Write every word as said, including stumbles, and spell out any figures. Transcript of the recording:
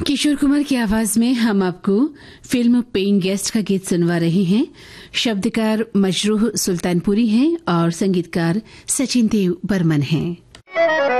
किशोर कुमार की आवाज में हम आपको फिल्म पेइंग गेस्ट का गीत सुनवा रहे हैं। शब्दकार मजरूह सुल्तानपुरी हैं और संगीतकार सचिन देव बर्मन हैं।